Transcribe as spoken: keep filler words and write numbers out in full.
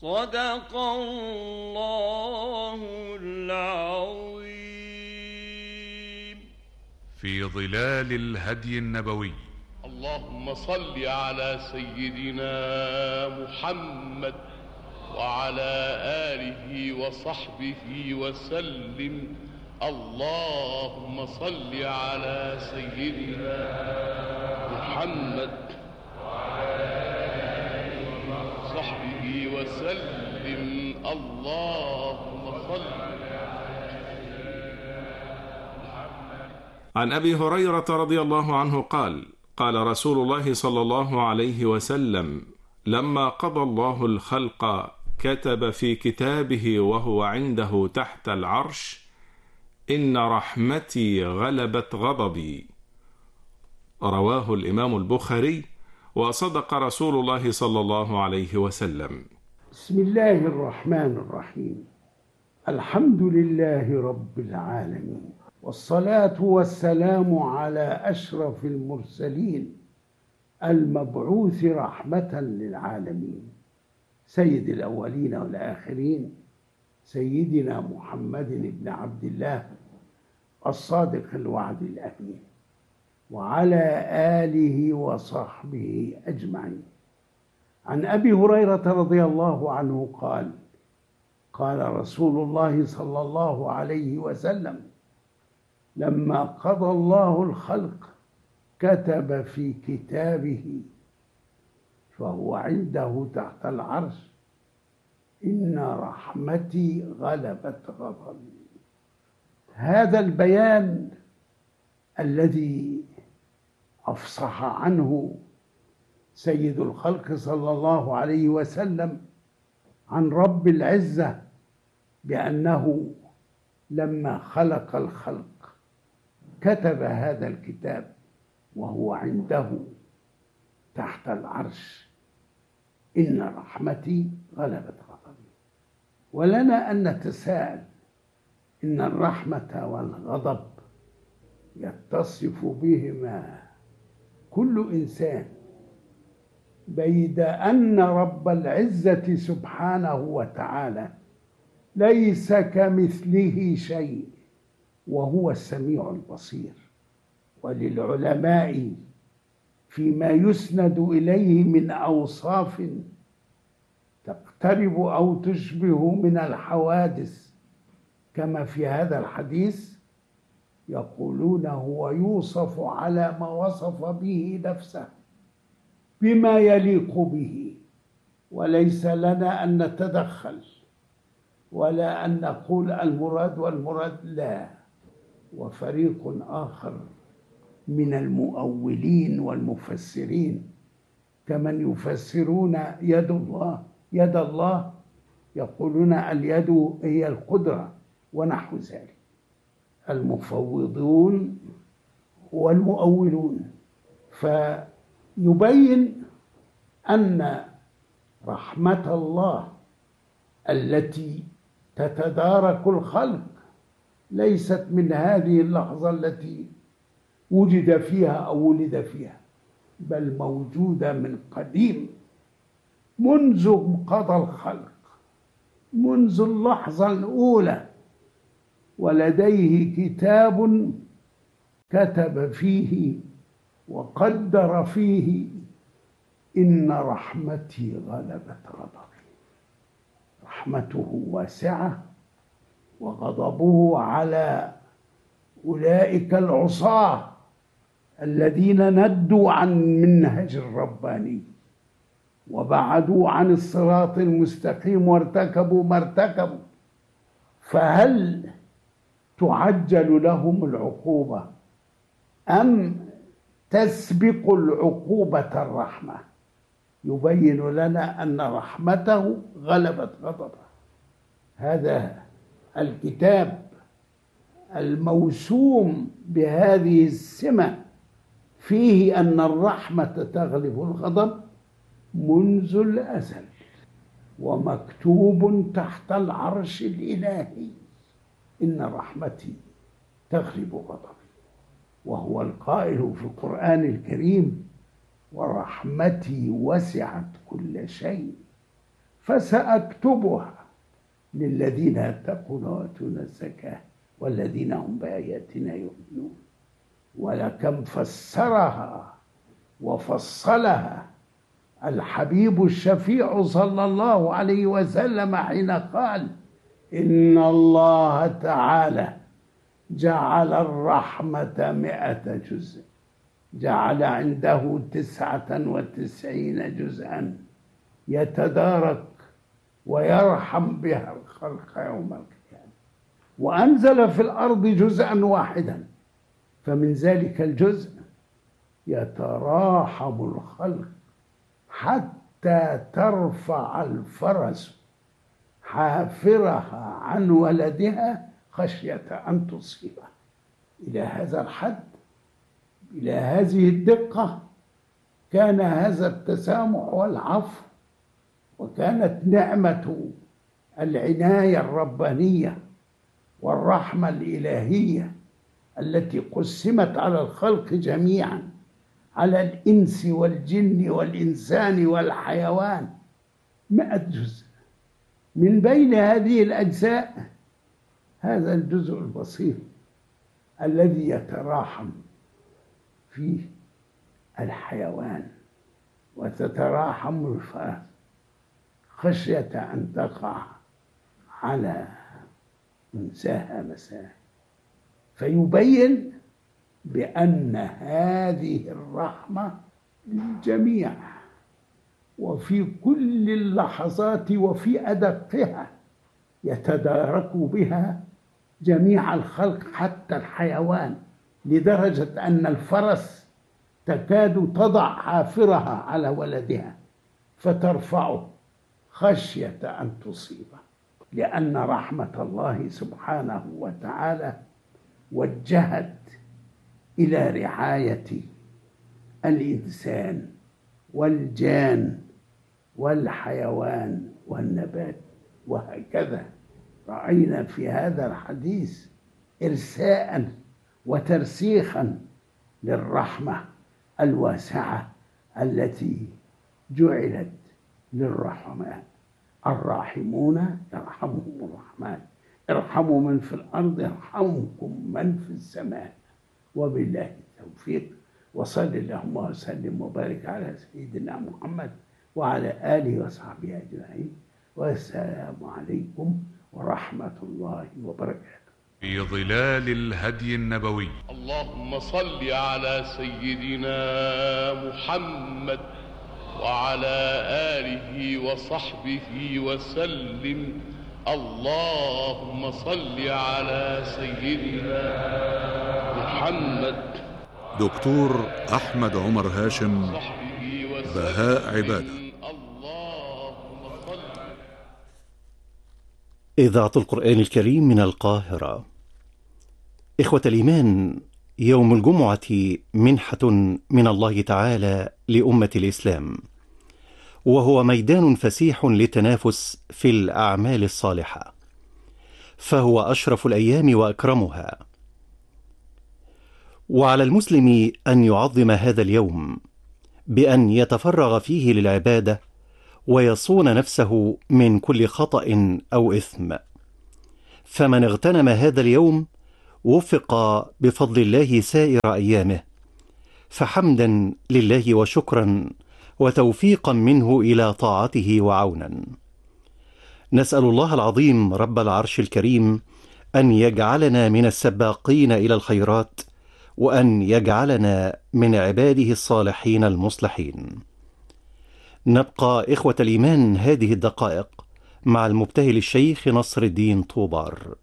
صدق الله العظيم. في ظلال الهدي النبوي. اللهم صل على سيدنا محمد وعلى آله وصحبه وسلم. اللهم صل على سيدنا محمد وعلى آله وصحبه وسلم. اللهم صل عن أبي هريرة رضي الله عنه قال: قال رسول الله صلى الله عليه وسلم: لما قضى الله الخلق كتب في كتابه وهو عنده تحت العرش: إن رحمتي غلبت غضبي. رواه الإمام البخاري. وصدق رسول الله صلى الله عليه وسلم. بسم الله الرحمن الرحيم. الحمد لله رب العالمين، والصلاة والسلام على أشرف المرسلين المبعوث رحمة للعالمين، سيد الأولين والآخرين، سيدنا محمد بن عبد الله الصادق الوعد الأمين، وعلى آله وصحبه أجمعين. عن أبي هريرة رضي الله عنه قال: قال رسول الله صلى الله عليه وسلم: لما قضى الله الخلق كتب في كتابه فهو عنده تحت العرش: إن رحمتي غلبت غضبي. هذا البيان الذي أفصح عنه سيد الخلق صلى الله عليه وسلم عن رب العزة بأنه لما خلق الخلق كتب هذا الكتاب وهو عنده تحت العرش: إن رحمتي غلبت غضبي. ولنا أن نتساءل: إن الرحمة والغضب يتصف بهما كل إنسان، بيد أن رب العزة سبحانه وتعالى ليس كمثله شيء وهو السميع البصير. وللعلماء فيما يسند إليه من أوصاف تقترب أو تشبه من الحوادث كما في هذا الحديث، يقولون هو يوصف على ما وصف به نفسه بما يليق به، وليس لنا أن نتدخل ولا أن نقول المراد والمراد لا. وفريق آخر من المؤولين والمفسرين كمن يفسرون يد الله يد الله يقولون اليد هي القدرة ونحو ذلك. المفوضون والمؤولون. فيبين أن رحمة الله التي تتدارك الخلق ليست من هذه اللحظة التي وجد فيها أو ولد فيها، بل موجودة من قديم، منذ قضى الخلق، منذ اللحظة الأولى. ولديه كتاب كتب فيه وقدر فيه: إن رحمتي غلبت غضبي. رحمته واسعة وغضبه على أولئك العصاة الذين ندوا عن منهج الرباني وبعدوا عن الصراط المستقيم وارتكبوا ما ارتكبوا. فهل تعجل لهم العقوبة أم تسبق العقوبة الرحمة؟ يبين لنا أن رحمته غلبت غضبه. هذا الكتاب الموسوم بهذه السمة فيه أن الرحمة تغلب الغضب منذ الأزل، ومكتوب تحت العرش الإلهي: إن رحمتي تغلب غضبي. وهو القائل في القرآن الكريم: ورحمتي وسعت كل شيء فسأكتبها للذين يتقون ويؤتون الزكاة والذين هم بآياتنا يؤمنون. ولكم فسرها وفصلها الحبيب الشفيع صلى الله عليه وسلم حين قال: إن الله تعالى جعل الرحمة مئة جزء، جعل عنده تسعة وتسعين جزءا يتدارك ويرحم بها الخلق يوم القيامة، وأنزل في الأرض جزءا واحدا، فمن ذلك الجزء يتراحم الخلق حتى ترفع الفرس حافرها عن ولدها خشية أن تصيبه. إلى هذا الحد، إلى هذه الدقة كان هذا التسامح والعفو، وكانت نعمة العناية الربانية والرحمة الإلهية التي قسمت على الخلق جميعا، على الإنس والجن والإنسان والحيوان، مئة جزء. من بين هذه الأجزاء هذا الجزء البسيط الذي يتراحم فيه الحيوان وتتراحم الفأس خشية أن تقع على أنثاها مساء، فيبين بأن هذه الرحمة للجميع وفي كل اللحظات وفي أدقها يتدارك بها جميع الخلق حتى الحيوان، لدرجة أن الفرس تكاد تضع حافرها على ولدها فترفعه خشية أن تصيبه، لأن رحمة الله سبحانه وتعالى وجهت إلى رعاية الإنسان والجان والحيوان والنبات. وهكذا رأينا في هذا الحديث إرساء وترسيخا للرحمة الواسعة التي جعلت للرحماء. الراحمون يرحمهم الرحمن، ارحموا من في الأرض يرحمكم من في السماء. وبالله التوفيق، وصل اللهم وسلم وبارك على سيدنا محمد وعلى آله وصحبه أجمعين، والسلام عليكم ورحمة الله وبركاته. في ظلال الهدي النبوي. اللهم صل على سيدنا محمد وعلى آله وصحبه وسلم. اللهم صل على سيدنا محمد. دكتور أحمد عمر هاشم، بهاء عبادة. إذاعة القرآن الكريم من القاهرة. إخوة الإيمان، يوم الجمعة منحة من الله تعالى لأمة الإسلام، وهو ميدان فسيح للتنافس في الأعمال الصالحة، فهو أشرف الأيام وأكرمها. وعلى المسلم أن يعظم هذا اليوم بأن يتفرغ فيه للعبادة ويصون نفسه من كل خطأ أو إثم. فمن اغتنم هذا اليوم وفق بفضل الله سائر أيامه، فحمدا لله وشكرا وتوفيقا منه إلى طاعته وعونا. نسأل الله العظيم رب العرش الكريم أن يجعلنا من السباقين إلى الخيرات، وأن يجعلنا من عباده الصالحين المصلحين. نبقى إخوة الإيمان هذه الدقائق مع المبتهل الشيخ نصر الدين طوبار.